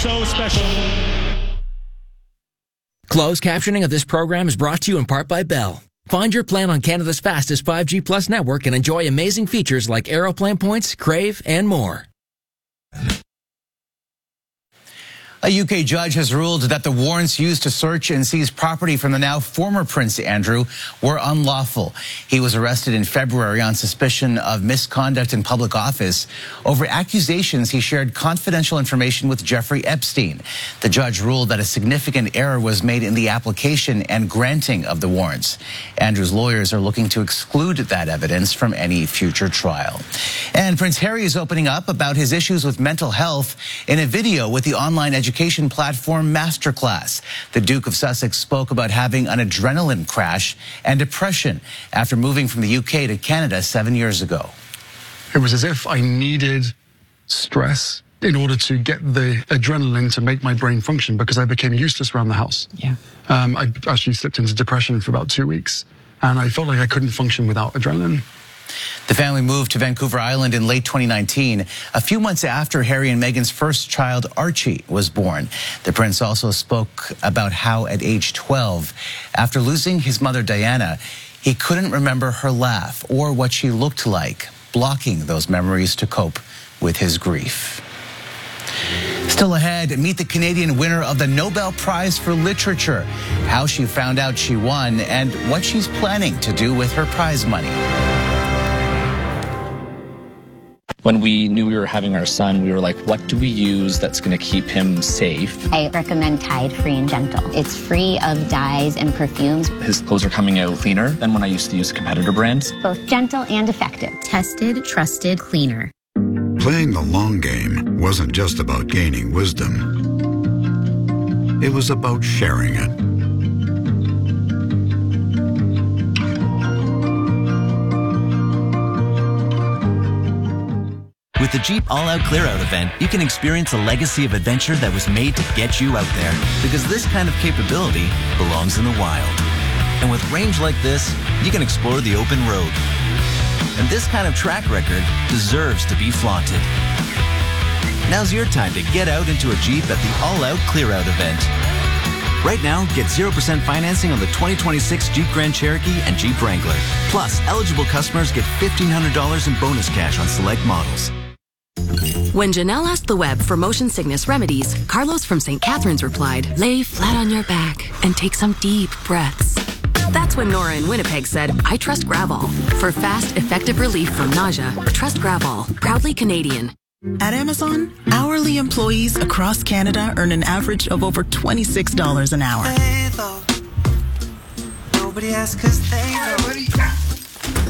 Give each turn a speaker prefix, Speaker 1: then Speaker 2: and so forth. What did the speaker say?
Speaker 1: so special.
Speaker 2: Closed captioning of this program is brought to you in part by Bell. Find your plan on Canada's fastest 5G Plus network and enjoy amazing features like Aeroplan points, Crave, and more.
Speaker 3: A UK judge has ruled that the warrants used to search and seize property from the now former Prince Andrew were unlawful. He was arrested in February on suspicion of misconduct in public office over accusations he shared confidential information with Jeffrey Epstein. The judge ruled that a significant error was made in the application and granting of the warrants. Andrew's lawyers are looking to exclude that evidence from any future trial. And Prince Harry is opening up about his issues with mental health in a video with the online education platform Masterclass. The Duke of Sussex spoke about having an adrenaline crash and depression after moving from the UK to Canada 7 years ago.
Speaker 4: It was as if I needed stress in order to get the adrenaline to make my brain function, because I became useless around the house.
Speaker 5: Yeah.
Speaker 4: I actually slipped into depression for about 2 weeks, and I felt like I couldn't function without adrenaline.
Speaker 3: The family moved to Vancouver Island in late 2019, a few months after Harry and Meghan's first child, Archie, was born. The prince also spoke about how at age 12, after losing his mother, Diana, he couldn't remember her laugh or what she looked like, blocking those memories to cope with his grief. Still ahead, meet the Canadian winner of the Nobel Prize for Literature, how she found out she won, and what she's planning to do with her prize money.
Speaker 6: When we knew we were having our son, we were like, what do we use that's going to keep him safe?
Speaker 7: I recommend Tide Free and Gentle. It's free of dyes and perfumes.
Speaker 6: His clothes are coming out cleaner than when I used to use competitor brands.
Speaker 7: Both gentle and effective. Tested, trusted, cleaner.
Speaker 8: Playing the long game wasn't just about gaining wisdom. It was about sharing it.
Speaker 9: With the Jeep All-Out Clear-Out event, you can experience a legacy of adventure that was made to get you out there. Because this kind of capability belongs in the wild. And with range like this, you can explore the open road. And this kind of track record deserves to be flaunted. Now's your time to get out into a Jeep at the All-Out Clear-Out event. Right now, get 0% financing on the 2026 Jeep Grand Cherokee and Jeep Wrangler. Plus, eligible customers get $1,500 in bonus cash on select models.
Speaker 10: When Janelle asked the web for motion sickness remedies, Carlos from St. Catharines replied, lay flat on your back and take some deep breaths. That's when Nora in Winnipeg said, I trust Gravol. For fast, effective relief from nausea, trust Gravol. Proudly Canadian.
Speaker 11: At Amazon, hourly employees across Canada earn an average of over $26 an hour.
Speaker 12: Nobody asks 'cause they know.